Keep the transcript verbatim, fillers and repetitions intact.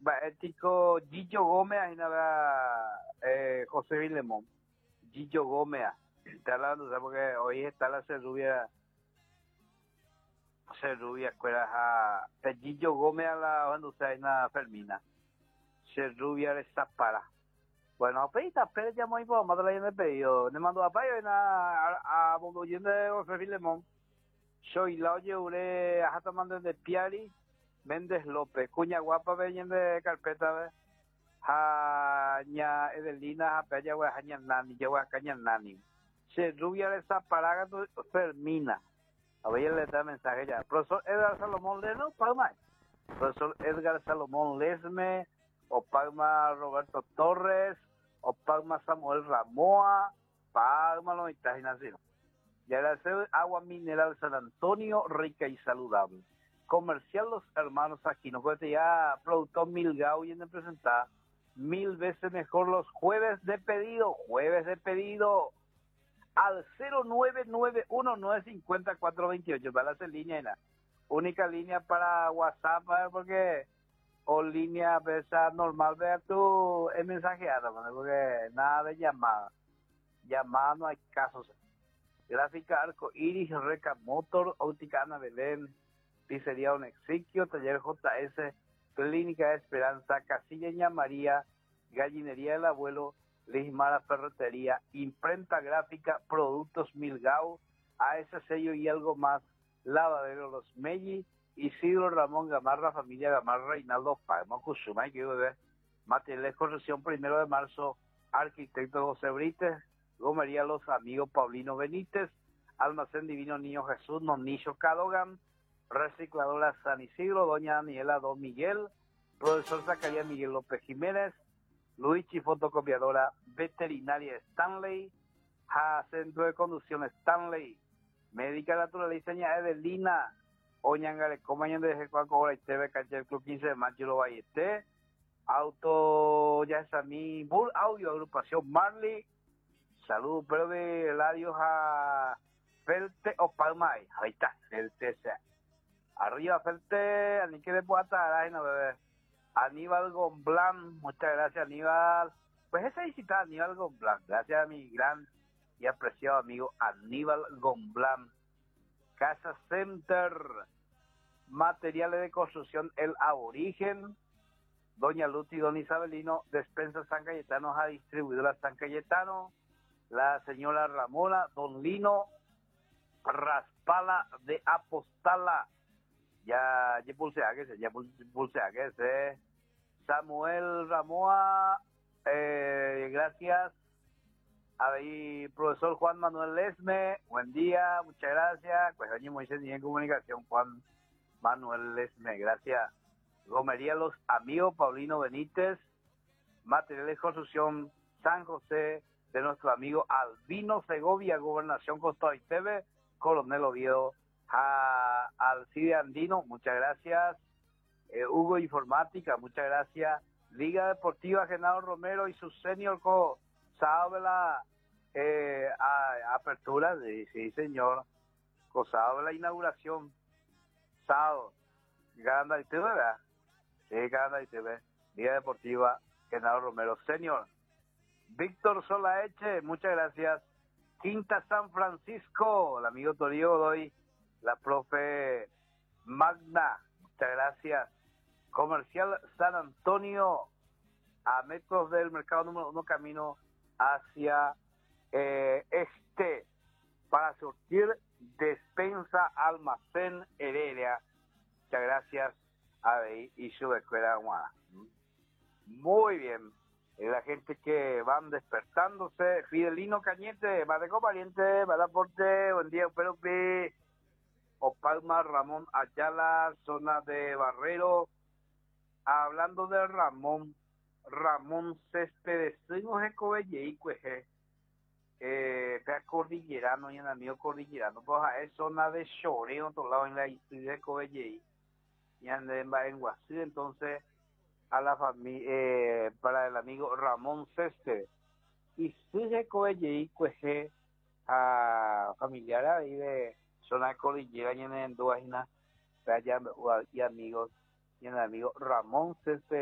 ético Gillo Gómez, ahí nada, eh, José Vilemón, Gillo Gómez, está hablando, ¿sabes? Porque hoy está la Cerrubia, Cerrubia, escuela, a Gillo Gómez a la, cuando usted hay una Fermina, Cerrubia de Zapara. Bueno, pedita, pero ya muy poco, más de la llena de pedido, le mando a payo en a, a, mundo lleno de José Vilemón, soy la oye, ure, a hasta mando de Piari, Méndez López, cuña guapa, veñen de carpeta, ve. Ha ña Edelina, ha pella, we, ha ña nani, yo, a caña nani. Se rubia de esa paraga, Fermina. A ver, le da mensaje ya. Profesor Edgar Salomón Leno, Palma. Profesor Edgar Salomón Lesme, o Palma Roberto Torres, o Palma Samuel Ramoa, Palma no está nacido. Y agradecer agua mineral San Antonio, rica y saludable. Comercial Los Hermanos Aquino, porque ya productor Milgau y en presentar mil veces mejor los jueves de pedido, jueves de pedido al cero nueve nueve uno nueve cinco cuatro dos ocho, va a hacer línea en la única línea para WhatsApp, porque o línea pesa normal, vea tú es mensajeada, porque nada de llamada, llamada no hay casos. Gráfica Arco Iris, Reca Motor, Óptica Ana Belén, Pizzería Un Exequio, Taller J S, Clínica de Esperanza, Casilla Ña María, Gallinería del Abuelo, Lismara Ferretería, Imprenta Gráfica, Productos Milgau, A S Sello y algo más, Lavadero Los Melli, Isidro Ramón Gamarra, Familia Gamarra, Reinaldo Palma, Cusuma, hay que ver, Materiales Construcción, primero de marzo, Arquitecto José Brites, Gomería Los Amigos, Paulino Benítez, Almacén Divino Niño Jesús, Nonillo Cadogan, Recicladora San Isidro, Doña Daniela Don Miguel, Profesor Zacarías Miguel López Jiménez, Luigi Fotocopiadora Veterinaria Stanley, ja, Centro de Conducción Stanley, Médica Naturaliceña Edelina, Oñangare Comañan de Jecuaco, y T V Cancher Club quince de Macho Lo Ballesté, Auto Ya es a mí, Bull Audio Agrupación Marley, Saludos, pero de Larios a Felte o Palmay, ahí está, Felte sea. Arriba Felte, a ni que de Puata, ay no bebé. Aníbal Gomblán, muchas gracias Aníbal. Pues esa visita Aníbal Gomblán, gracias a mi gran y apreciado amigo Aníbal Gomblán. Casa Center, materiales de construcción El Aborigen, Doña Luti y Don Isabelino, Despensa San Cayetano a distribuidora San Cayetano, la señora Ramona, Don Lino, Raspala de Apostala, ya ya pulse a que se ya pulse a que se Samuel Ramoa, eh, gracias ahí profesor Juan Manuel Lesme, buen día, muchas gracias, pues oye Moisés ni en comunicación Juan Manuel Lesme, gracias. Gomería Los Amigos, Paulino Benítez, Materiales de Construcción San José, de nuestro amigo Albino Segovia, Gobernación Costa y T V, Coronel Oviedo, a Alcide Andino, muchas gracias, eh, Hugo Informática, muchas gracias, Liga Deportiva Genaro Romero y su senior co, sábado de la eh, a, apertura, de, sí señor, sábado de la inauguración, sábado, Ganda y T V, ¿verdad? Sí, Ganda y T V, Liga Deportiva Genaro Romero, senior. Víctor Solaeche, muchas gracias. Quinta San Francisco, el amigo Torío Godoy, la profe Magna, muchas gracias. Comercial San Antonio, a metros del mercado número uno, camino hacia eh, este, para surtir despensa Almacén Heredia. Muchas gracias a Bey y su escuela Guana. Muy bien. La gente que van despertándose, Fidelino Cañete, Mareco Valiente, Badaporte, buen día, Perupi, o Palma Ramón Ayala, zona de Barrero. Hablando de Ramón, Ramón Céspedes, no es Cobellei, cueje, eh, es cordillerano y en amigo cordillerano, pues es zona de Choreo, otro lado en la isla de Cobellei, y en, en Guasí, entonces, a la familia, eh, para el amigo Ramón Céspedes. Y si se coge cueje a familiar ahí de zona de cordillera y en Duajina, y amigos, y el amigo Ramón Céspedes.